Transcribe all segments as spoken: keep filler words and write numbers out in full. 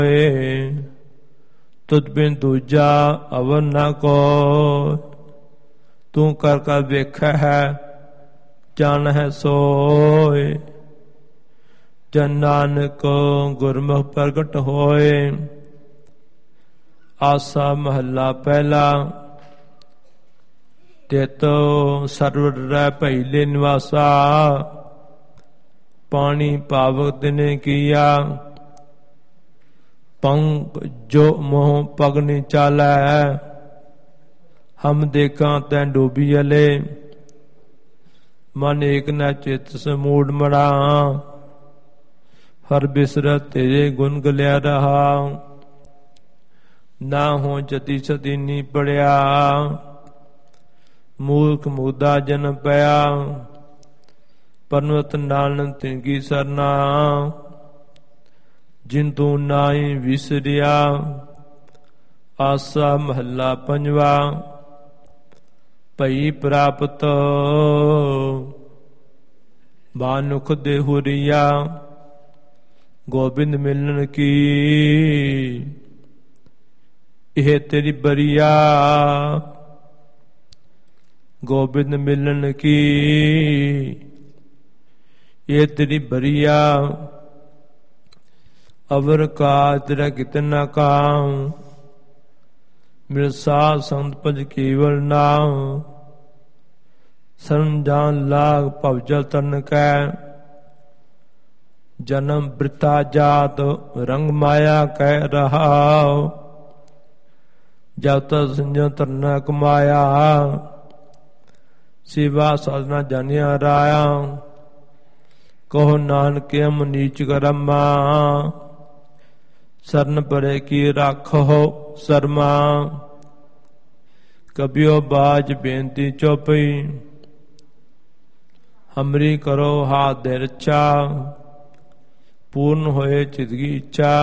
ਤੁਧ ਬਿਨ ਦੂਜਾ ਅਵਰ ਨਾ ਕੋ। ਤੂੰ ਕਰ ਕਰ ਵੇਖੈ ਹੈ ਜਾਣ ਹੈ ਸੋਏ। ਜਨ ਨਾਨਕ ਗੁਰਮੁਖ ਪ੍ਰਗਟ ਹੋਏ। ਆਸਾ ਮਹੱਲਾ ਪਹਿਲਾ। ਤਿਤ ਸਰਵ ਡਰੈ ਭਈ ਲੈ ਨਿਵਾਸਾ। ਪਾਣੀ ਪਾਵਕ ਤਿਨੇ ਕੀਆ। ਪੰਗ ਜੋ ਮੋਹ ਪਗ ਨੀ ਚਾਲੈ। ਹਮ ਦੇਖਾਂ ਤੈਂ ਡੋਬੀ ਅਲੇ। ਮਨ ਏਕ ਨ ਚਿਤ ਸਮੂੜ ਮੜਾ। ਹਰ ਬਿਸਰਤ ਤੇਰੇ ਗੁਣ ਗਲਿਆ ਰਹਾ। ਨਾ ਹੋ ਜਤੀ ਸਦੀਨੀ ਪੜਿਆ। ਮੂਰਖ ਮੁਗਦਾ ਜਨ ਪਿਆ। ਪਰਮਤ ਨਾਨਕ ਤਿਨ ਕੀ ਸਰਨਾ। ਜਿਨ ਤੂੰ ਨਾਹੀ ਵਿਸਰਿਆ। ਆਸਾ ਮਹੱਲਾ ਪੰਜਵਾ। ਭਈ ਪ੍ਰਾਪਤ ਬਾਨੁਖ ਦੇ ਹੁਰੀਆ। ਗੋਬਿੰਦ ਮਿਲਨ ਕੀ ਇਹ ਤੇਰੀ ਬਰੀਆ। ਗੋਬਿੰਦ ਮਿਲਨ ਕੀ ਇਹ ਤੇਰੀ ਬਰੀਆ। ਅਵਰ ਕਾਜ ਤੇਰਾ ਕਿਤਨਾ ਕਾਮ। ਮਿਲ ਸਾਧ ਸੰਤ ਭਜ ਕੇਵਲ ਨਾਮ। ਸਰਮ ਜਾਨ ਲਾਗ ਭਵ ਜਲ ਤਰਨ ਕੈ। ਜਨਮ ਬ੍ਰਿਤਾ ਜਾਤ ਰੰਗ ਮਾਇਆ ਕਹਿ ਰਹਾਉ। ਜਬ ਤਕ ਸੰਜਮ ਤਰਨਾ ਕਮਾਇਆ। ਸੇਵਾ ਸਾਧਨਾ ਜਾਣਿਆ ਰਾਇਆ। ਕਹੋ ਨਾਨਕ ਹਮ ਨੀਚ ਕਰਮਾ। ਸਰਨ ਪਰੇ ਕੀ ਰਾਖੋ ਸਰਮਾ। ਕਬਿਓ ਬਾਜ ਬੇਨਤੀ ਚੋਪਈ। ਹਮਰੀ ਕਰੋ ਹਾਥ ਦੇ ਰੱਛਾ। ਪੂਰਨ ਹੋਏ ਚਿਤਗੀ ਇੱਛਾ।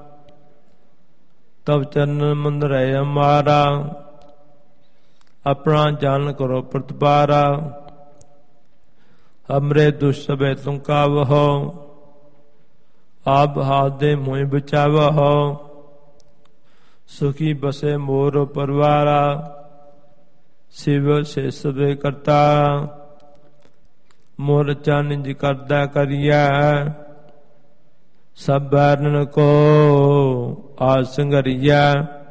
ਤਬ ਚਰਨ ਮੰਦ ਰਹਿ ਹਮਾਰਾ। ਆਪਣਾ ਜਾਨ ਕਰੋ ਪ੍ਰਤਪਾਰਾ। ਹਮਰੇ ਦੁਸ਼ ਸਭੇ ਤੁਮ ਕਾਵਹੋ। ਆਪ ਹਾਥ ਦੇ ਮੋਹਿ ਬਚਾਵਹੋ। ਸੁਖੀ ਬਸੇ ਮੋਰ ਪਰਵਾਰਾ। ਸਿਵ ਸੇ ਸਭੇ ਕਰਤਾ। ਮੋਰ ਚਾਨਿਜ ਕਰਦਾ ਕਰੀਐ। ਸਭ ਬੈਰਨ ਕੋ ਆਜ ਸੰਗਰੀਐ।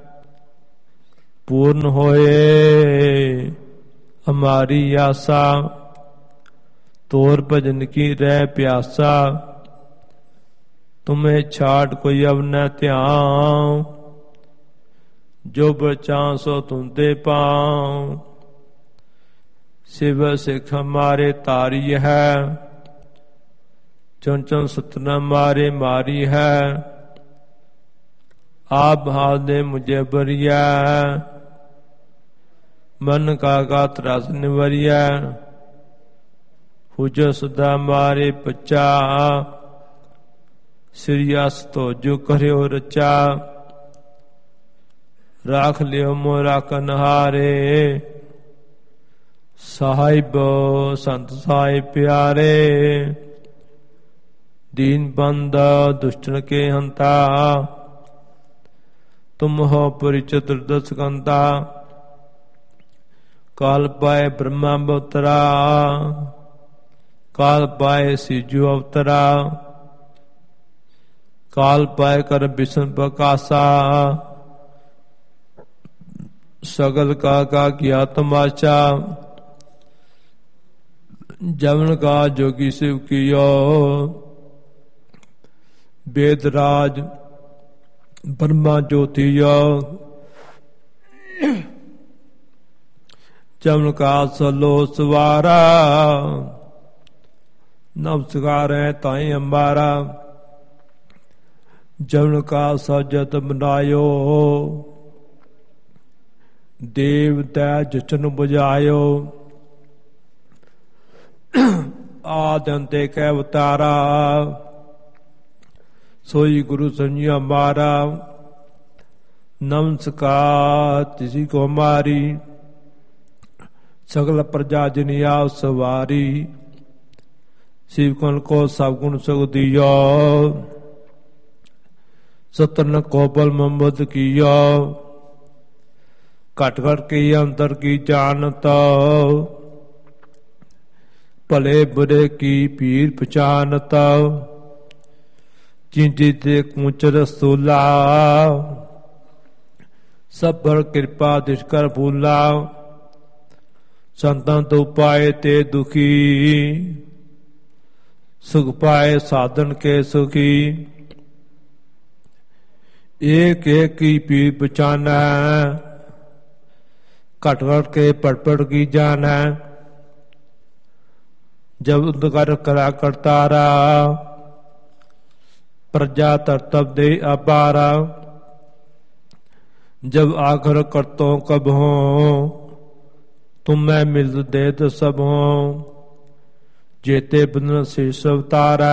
ਪੂਰਨ ਹੋਏ ਹਮਾਰੀ ਆਸਾ। ਤੋਰ ਭਜਨ ਕੀ ਰਹਿ ਪਿਆਸਾ। ਤੁਮੇ ਛਾੜ ਕੋਈ ਅਵ ਨ ਧਿਆਨ। ਜੋ ਬਚਾਂ ਸੋ ਤੁਮ ਤੇ ਪਾਉ। ਸਿਵ ਸਿੱਖ ਹਮਾਰੇ ਤਾਰੀ ਹੈ। ਚੌਂ ਚੌਂ ਸਤਨਾ ਮਾਰੇ ਮਾਰੀ ਹੈ। ਆਪ ਹਾਲ ਦੇ ਮੁਝੇ ਬਰੀਆ। ਮਨ ਕਾ ਗਾਤ ਰਸ ਨਿਵਰਿਆ। ਹੁਜੋ ਸਦਾ ਮਾਰੇ ਪਚਾ। ਸ੍ਰੀ ਅਸ ਤੋ ਜੋ ਕਰਿਓ ਰਚਾ। ਰਾਖ ਲਿਓ ਮੋਰਾ ਕਨਹਾਰੇ। ਸਾਹਿਬ ਸੰਤ ਸਾਹਿਬ ਪਿਆਰੇ। ਦੀਨ ਬੰਦਾ ਦੁਸ਼ਟਨ ਕੇ ਹੰਤਾ। ਤੁਮ ਹੋ ਪੁਰੀ ਚਤੁਰਦਸ ਕੰਤਾ। ਕਾਲ ਪਾਏ ਬ੍ਰਹਮਾ ਅਵਤਰਾ। ਕਾਲ ਪਾਏ ਸੀਜੂ ਅਵਤਰਾ। ਕਾਲ ਪਾਏ ਕਰ ਬਿਸ਼ਨ ਪ੍ਰਕਾਸ਼ਾ। ਸਗਲ ਕਾ ਕਾ ਕੀਆ ਤਮਾਸ਼ਾ। ਜਵਨ ਕਾ ਜੋਗੀ ਸਿਵ ਕੀਓ। वेद राज ब्रह्मा ज्योति चमन का सलो सवारा। नमस्कार है ताई अंबारा। जमन का सजत बनायो। देव दै जचन बुझायो। आदि अंते कै अवतारा। सोई गुरु संजिया मारा। नमस्कार तिसी को हमारी। सगल प्रजा जिनिया सवारी। शिव कन को सब गुण सुख दियो। सतन कोपल मोहम्मद किया घट घट की अंतर की जानता भले बुरे की पीर पहचानता चिंती ते कूचर स्थूला सब पर कृपा दिशकर भूला संतां तो पाए ते दुखी सुख पाए साधन के सुखी एक एक की पीर पहचान है घट घट के पट पट की जान है जब उदकर करा करतारा प्रजा तरतब दे अपारा जब आखिर करतो कब हो तुम मैं मिल दे तो सब हो जेते बंधन शेष अवतारा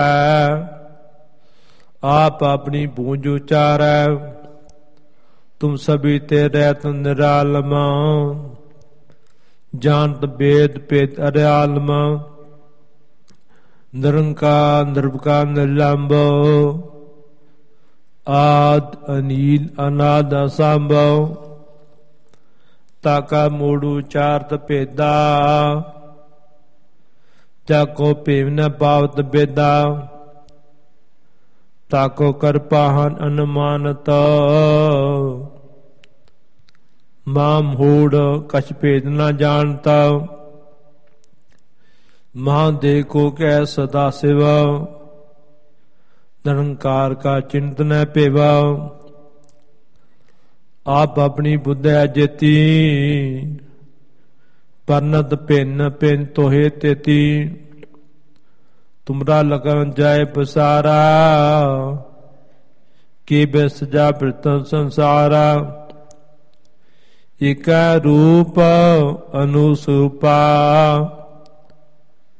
आप अपनी बूंज उचार तुम सभी तेरे निरालम जानत वेद पेद अरियालम निरंकार निर्विकार निर्लंब आद अनील अनाद असंभव ताका मूड़ू चारत भेदा जाको भेव न पावत बेदा ताको कर पाहन अनुमानत माम हूड़ कछ भेद न जानता महादेव को कह सदा सेवा निरंकार का चिंतन पेवा आप अपनी बुद्ध जेती परनत भिन्न भिन्न तोहे तेती तुमरा लगन जाय बसारा के बेसजा प्रतन संसारा एक रूप अनुसूपा